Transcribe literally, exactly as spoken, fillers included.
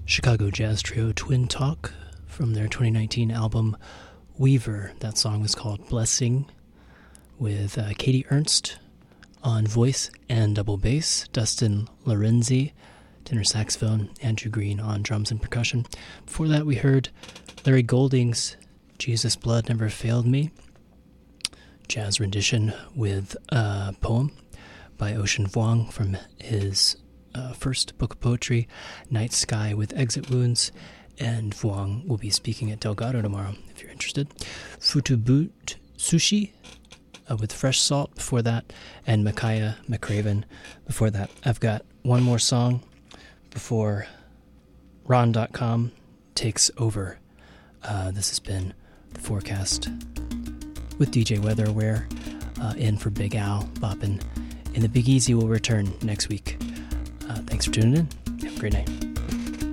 Chicago jazz trio Twin Talk from their twenty nineteen album Weaver. That song was called Blessing, with uh, Katie Ernst on voice and double bass, Dustin Lorenzi tenor saxophone, Andrew Green on drums and percussion. Before that, we heard Larry Golding's Jesus Blood Never Failed Me, jazz rendition with a poem by Ocean Vuong from his uh, first book of poetry, Night Sky with Exit Wounds, and Vuong will be speaking at Delgado tomorrow, if you're interested. Futubut Sushi uh, with Fresh Salt before that, and Micaiah McRaven before that. I've got one more song before Ron dot com takes over. Uh, this has been The Forecast with D J Weatherware uh, in for Big Al bopping. And the Big Easy will return next week. Uh, thanks for tuning in. Have a great night.